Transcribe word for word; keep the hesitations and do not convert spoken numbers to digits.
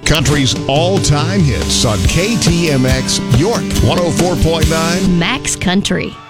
Country's all-time hits on K T M X York one oh four point nine. Max Country.